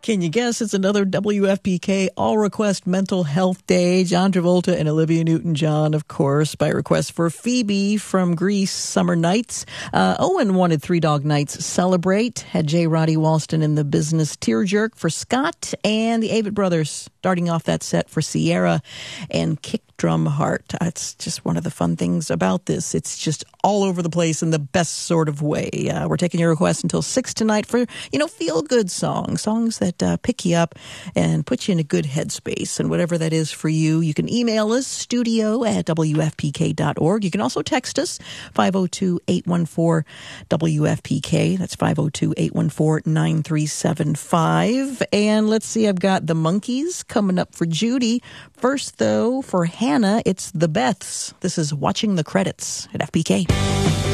Can you guess it's another WFPK all-request mental health day? John Travolta and Olivia Newton-John, of course, by request for Phoebe from Grease, Summer Nights. Owen wanted Three Dog Nights, Celebrate. Had J. Roddy Walston in The Business, Tearjerk for Scott. And the Avett Brothers starting off that set for Sierra and Kick Drum Heart. It's just one of the fun things about this. It's just all over the place in the best sort of way. We're taking your requests until 6 tonight for, feel-good songs that pick you up and put you in a good headspace. And whatever that is for you, you can email us, studio@wfpk.org. You can also text us, 502-814-WFPK. That's 502-814-9375. And let's see, I've got the Monkees coming up for Judy. First, though, for Hannah, it's the Beths. This is Watching the Credits at FPK.